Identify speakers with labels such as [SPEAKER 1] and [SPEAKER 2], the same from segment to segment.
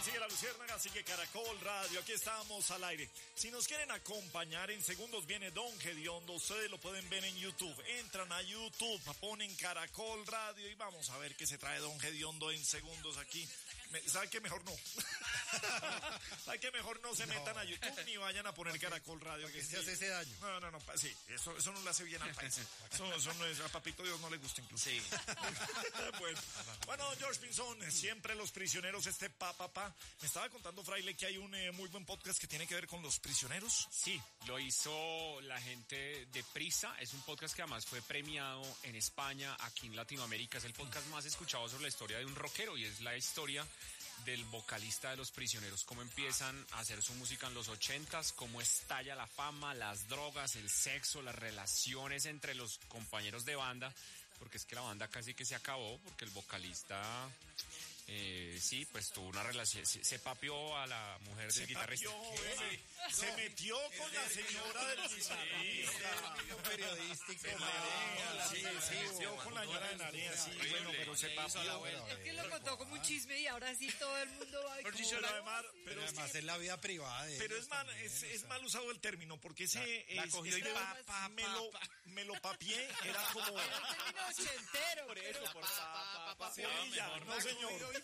[SPEAKER 1] sigue La Luciérnaga, sigue Caracol Radio, aquí estamos al aire. Si nos quieren acompañar, en segundos viene Don Gediondo, ustedes lo pueden ver en YouTube. Entran a YouTube, ponen Caracol Radio y vamos a ver qué se trae Don Gediondo en segundos aquí. ¿Sabe qué? Mejor no. ¿Sabe qué? Mejor no se metan a YouTube ni vayan a poner Caracol Radio.
[SPEAKER 2] Que se hace ese daño.
[SPEAKER 1] No, sí, eso no le hace bien al país. Eso no es, a Papito Dios no le gusta incluso.
[SPEAKER 3] Sí.
[SPEAKER 1] Bueno, George Pinzón, siempre los prisioneros, Me estaba contando, Fraile, que hay un muy buen podcast que tiene que ver con los prisioneros.
[SPEAKER 3] Sí, lo hizo la gente de Prisa. Es un podcast que además fue premiado en España, aquí en Latinoamérica. Es el podcast más escuchado sobre la historia de un rockero y es la historia del vocalista de Los Prisioneros, cómo empiezan a hacer su música en los 80s, cómo estalla la fama, las drogas, el sexo, las relaciones entre los compañeros de banda, porque es que la banda casi que se acabó, porque el vocalista... sí, pues tuvo una relación, se papió a la mujer del guitarrista.
[SPEAKER 1] Se metió con la señora del
[SPEAKER 2] periodístico.
[SPEAKER 1] Se metió con la señora de Narea, sí, bueno, pero se papió.
[SPEAKER 4] Es que lo contó como un chisme y ahora sí todo el mundo va a...
[SPEAKER 2] Pero además es la vida privada de
[SPEAKER 1] pero
[SPEAKER 2] ellos,
[SPEAKER 1] es mal usado el término, porque ese
[SPEAKER 2] la cogió y
[SPEAKER 1] me lo papié, era como...
[SPEAKER 4] Era un término ochentero.
[SPEAKER 3] Por eso, por
[SPEAKER 1] Sí, ya, no señor.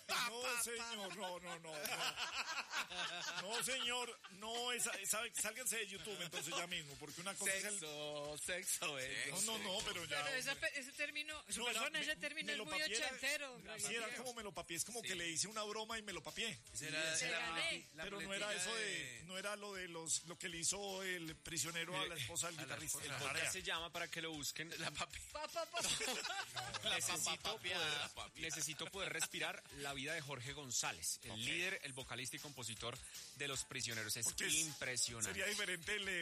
[SPEAKER 1] No, señor, no, sálganse de YouTube entonces ya mismo, porque una cosa es el...
[SPEAKER 2] Sexo.
[SPEAKER 1] No, pero ya...
[SPEAKER 4] Pero ese término, ese término es muy ochentero.
[SPEAKER 1] Sí, era como me lo papié, es como que le hice una broma y me lo papié. Pero no era eso no era lo de lo que le hizo el prisionero a la esposa del guitarrista.
[SPEAKER 3] El podcast se llama, para que lo busquen, La Papi. Necesito poder respirar la vida de Jorge González, el líder, el vocalista y compositor de Los Prisioneros. Es impresionante.
[SPEAKER 1] Sería diferente el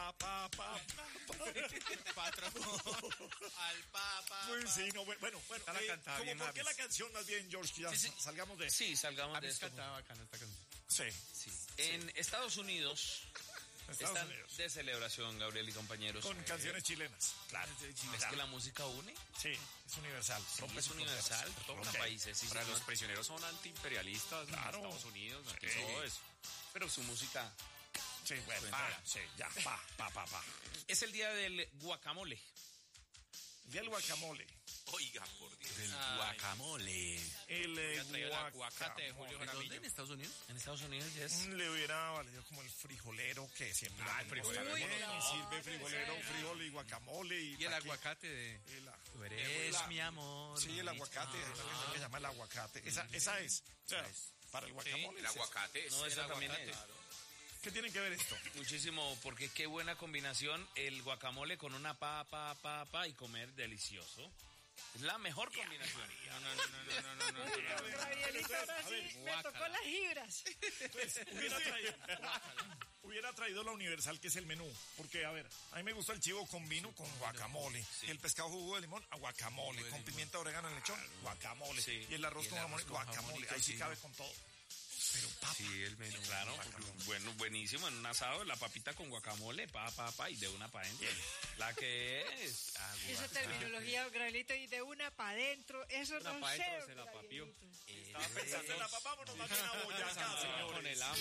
[SPEAKER 2] al papa.
[SPEAKER 1] Pues sí, no, bueno. ¿Por qué la canción más bien, George? Ya salgamos de eso.
[SPEAKER 5] Sí, salgamos de esto.
[SPEAKER 2] Está bacana esta canción.
[SPEAKER 1] Sí.
[SPEAKER 5] En Estados Unidos están de celebración, Gabriel y compañeros.
[SPEAKER 1] Con canciones chilenas. Claro.
[SPEAKER 5] ¿Es que la música une?
[SPEAKER 1] Sí, es universal.
[SPEAKER 5] Es universal, toca países. Sí,
[SPEAKER 3] Para los prisioneros son antiimperialistas,
[SPEAKER 1] claro.
[SPEAKER 3] en Estados Unidos, todo eso.
[SPEAKER 5] Pero su música...
[SPEAKER 1] Sí, bueno, pa.
[SPEAKER 5] Es el día del guacamole.
[SPEAKER 1] Y el guacamole.
[SPEAKER 5] Oiga, por Dios.
[SPEAKER 2] El guacamole.
[SPEAKER 1] El
[SPEAKER 5] aguacate de Julio Jaramillo.
[SPEAKER 2] ¿Dónde? ¿En Estados Unidos?
[SPEAKER 5] En Estados Unidos, yes.
[SPEAKER 1] Le hubiera valido como el frijolero, que siempre
[SPEAKER 3] el frijolero.
[SPEAKER 1] sirve frijol y guacamole.
[SPEAKER 2] Y el aguacate de... Tú eres mi amor.
[SPEAKER 1] Sí, el aguacate, se llama el aguacate. Esa es. O sea, para el guacamole.
[SPEAKER 5] El aguacate. No, esa también es.
[SPEAKER 1] ¿Qué tiene que ver esto?
[SPEAKER 5] Muchísimo, porque qué buena combinación el guacamole con una papa y comer delicioso. Es la mejor combinación.
[SPEAKER 4] No. Gabrielito, ahora sí me tocó las fibras.
[SPEAKER 1] Entonces, hubiera traído la universal, que es el menú. Porque, a ver, a mí me gusta el chivo con vino, con guacamole. Sí. El pescado jugo de limón, a guacamole. Con pimienta, orégano en lechón, guacamole. Sí. Y el arroz con jamón, guacamole. Ahí sí cabe con todo. Pero papa.
[SPEAKER 5] Sí, el menú. Claro, bueno, buenísimo. En un asado, la papita con guacamole, y de una para adentro. La que es.
[SPEAKER 4] Esa terminología, Gabrielito, y de una para adentro, eso
[SPEAKER 3] una
[SPEAKER 4] no
[SPEAKER 3] pa
[SPEAKER 4] sé.
[SPEAKER 3] Se la papió.
[SPEAKER 1] Estaba pensando en la papa, vámonos más bien a Boyacá, señores.
[SPEAKER 3] Con el hambre.